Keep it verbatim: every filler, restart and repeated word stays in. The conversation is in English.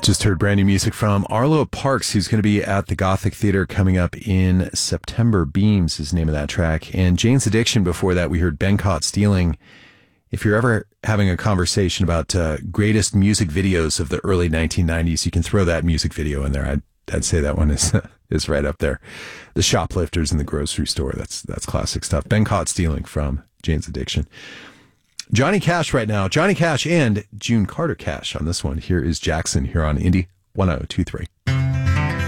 Just heard brand new music from Arlo Parks, who's going to be at the Gothic Theater coming up in September. Beams is the name of that track. And Jane's Addiction, before that, we heard Been Caught Stealing. If you're ever having a conversation about uh, greatest music videos of the early nineteen nineties, you can throw that music video in there. I'd, I'd say that one is is right up there. The Shoplifters in the Grocery Store. That's, that's classic stuff. Been Caught Stealing from Jane's Addiction. Johnny Cash right now. Johnny Cash and June Carter Cash on this one. Here is Jackson here on Indie one oh two three.